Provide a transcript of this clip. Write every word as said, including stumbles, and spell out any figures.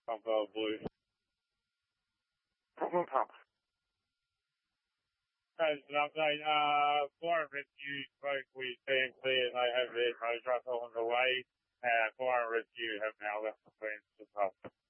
Pump uh, blue. Pump, pump, pump. As an update, uh, Fire and Rescue spoke with B M C and they have their tow truck on the way. Uh, Fire and Rescue have now left the fence to pump.